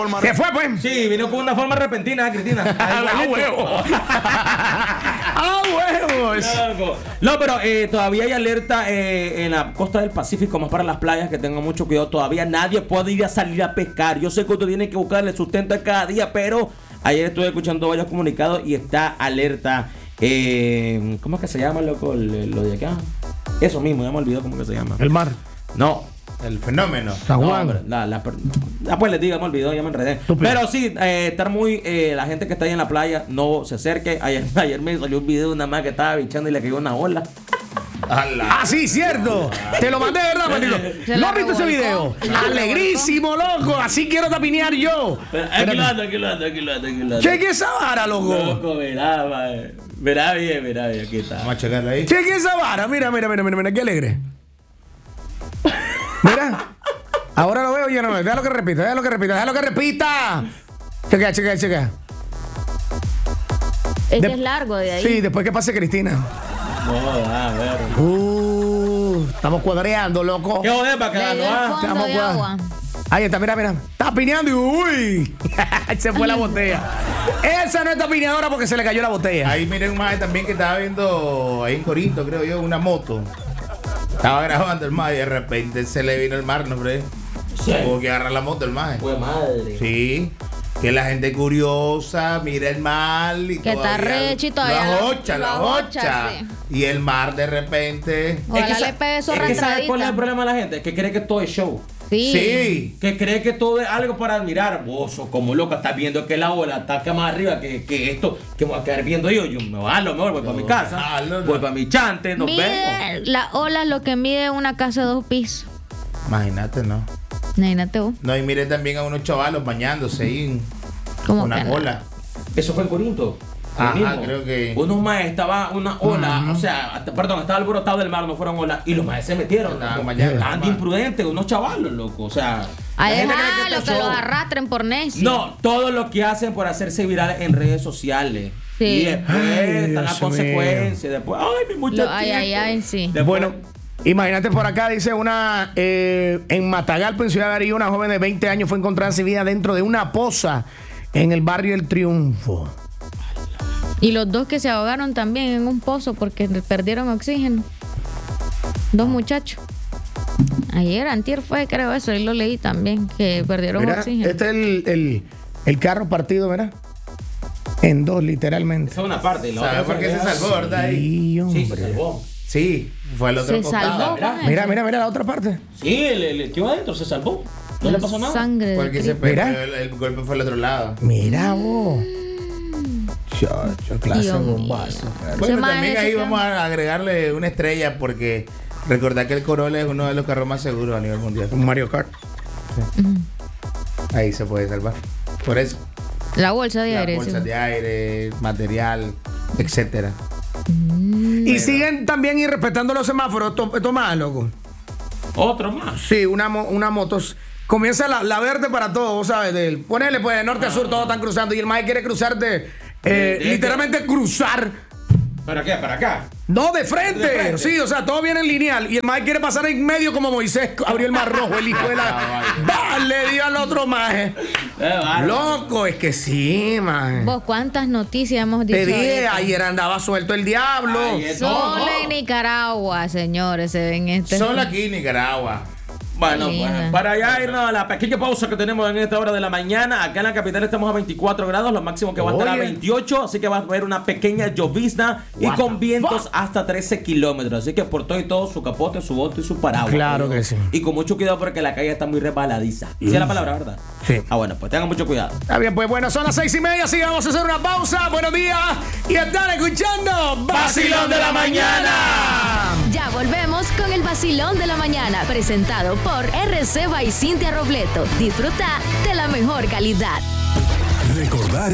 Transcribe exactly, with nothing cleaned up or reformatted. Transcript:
¿Qué fue, pues? Sí, vino con una forma repentina, Cristina. ¡A huevo! ¡A huevos! No, pero eh, todavía hay alerta eh, en la costa del Pacífico, más para las playas, que tengan mucho cuidado. Todavía nadie puede ir a salir a pescar. Yo sé que usted tiene que buscarle sustento a cada día, pero ayer estuve escuchando varios comunicados y está alerta. Eh, ¿Cómo es que se llama, loco? Lo de acá. Eso mismo, ya me olvidó cómo que se llama. El mar. No. El fenómeno. San No, Juan. hombre, la, la, la, pues les digo, me olvidó, ya me enredé. Estúpido. Pero sí, eh, estar muy, eh, la gente que está ahí en la playa, no se acerque. Ayer, ayer me salió un video de una más que estaba bichando y le cayó una ola. Ah, sí, cierto. Te lo mandé, ¿verdad, maldito? Se ¿No la has visto ese revolcó. video? La Alegrísimo, loco. Así quiero tapinear yo. Aquí lo ando, aquí lo ando, aquí lo ando, aquí lo ando. Cheque esa vara, loco. Loco, verá, mae. Verá bien, verá bien, aquí está. Vamos a checarlo ahí. Cheque esa vara. Mira, mira, mira, mira, mira, qué alegre. Mira. Ahora lo veo, yo no lo veo. Déjalo que repita, déjalo que repita, déjalo que repita. Chequea, chequea, chequea. Es De- que es largo de ahí. Sí, después que pase Cristina. No, a ver. Uh, estamos cuadreando, loco. ¿Qué joder para Le quedar, dio no? el ah? fondo Estamos de cuad- agua. Ahí está, mira, mira. Está pineando y uy. Se fue la botella. Esa no es tapineadora porque se le cayó la botella. Ahí miren más también que estaba viendo ahí en Corinto, creo yo, una moto. Estaba grabando el mar y de repente se le vino el mar, ¿no, hombre? Sí. Tuvo que agarrar la moto el mar. Pues madre. Sí. Que la gente curiosa mira el mar y Que está todavía recho y todavía lo lo- ajocha, lo lo ajocha, ajocha. sí. Y el mar de repente. Ojalá Es que, le sa- pegue su es que ¿sabes cuál es el arrancadita. problema de la gente? Que cree que todo es show. Sí. Sí. Que cree que todo es algo para admirar. Vos sos como loca, estás viendo que la ola está acá más arriba que, que esto, que me voy a quedar viendo yo. Yo me voy a lo mejor, voy para mi casa, ah, no, no. voy para mi chante, nos vemos. Mide la ola lo que mide una casa de dos pisos. Imagínate, ¿no? Imagínate vos. No, y miren también a unos chavalos bañándose ahí en ¿Cómo una que no? ola. Eso fue en Corinto. Ajá, Ahí mismo. creo que- Unos maes estaba una ola, o sea, hasta- perdón, estaba alborotado del mar, no fueron olas, y los maes se metieron. Estaban loco. bañando, Estaban de nomás. imprudentes, unos chavalos, loco. O sea, A la gente cree dejarlo, esto es que los show. arrastren por necio. No, todo lo que hacen por hacerse viral en redes sociales. Sí. Y después Ay, están Dios las mío. consecuencias. Después, ay, mi muchachito. Lo- ay, ay, ay, sí. Después- Bueno, imagínate por acá, dice una, eh, en Matagalpa, en Ciudad de Arillo, una joven de veinte años fue encontrada sin vida dentro de una poza en el barrio El Triunfo. Y los dos que se ahogaron también en un pozo porque perdieron oxígeno. Dos muchachos. Ayer, antier fue, creo eso, y lo leí también, que perdieron Mira, oxígeno. este es el, el, el carro partido, ¿verdad? En dos, literalmente. Esa es una parte. y la ¿Sabes otra por qué se fue- salvó, verdad? Ahí. Sí, Sí, se hombre. salvó. Sí, fue al otro Se costado. salvó. mira. con Mira, eso. mira, mira la otra parte. Sí, el, el, el que iba adentro se salvó. No le pasó nada. Sangre de Porque se Cristo. pegó, Mira. el, el golpe fue al otro lado. Mira vos. Chacho, clase Dios mío. bombazo. Bueno, mae también ese ahí que- vamos a agregarle una estrella porque recordar que el Corolla es uno de los carros más seguros a nivel mundial. Un Mario Kart. Ahí se puede salvar. Por eso, La bolsa de las aire. bolsas sí. de aire, material, etcétera. Y siguen también irrespetando los semáforos. Esto, esto más, loco. Otro más. Sí, una, mo- una moto. Comienza la, la verde para todos, vos sabes. Del, ponele, pues, de norte a sur, todos están cruzando. Y el maestro quiere cruzar de. eh, De- de- literalmente cruzar. ¿Para qué? ¿Para acá? No, de frente. De frente. Sí, o sea, todo viene en lineal. Y el maestro quiere pasar en medio como Moisés abrió el mar rojo, el hijo de la. ¡Bah! Le dio al otro maje. Eh, bárbaro. Loco, es que sí, maje. Vos, ¿cuántas noticias hemos dicho? Te dije, ahorita? ayer andaba suelto el diablo. Ay, es- No, Solo no. en Nicaragua, señores, se ven este. Solo aquí en Nicaragua. Bueno, Qué pues, linda. para allá irnos a la pequeña pausa que tenemos en esta hora de la mañana. Acá en la capital estamos a veinticuatro grados, lo máximo que va a estar a Oye. veintiocho, así que va a haber una pequeña llovizna y What con the vientos fuck? hasta trece kilómetros. Así que por todo y todo, su capote, su bote y su paraguas. Claro amigo. que sí. Y con mucho cuidado porque la calle está muy resbaladiza. ¿Sí es la palabra, verdad? Sí. Ah, bueno, pues tengan mucho cuidado. Está bien, pues bueno, son las seis y media, así que vamos a hacer una pausa. Buenos días. Y están escuchando Vacilón de la Mañana. Ya volvemos con el vacilón de la mañana, presentado por R C by Cintia Robleto. Disfruta de la mejor calidad. Recordar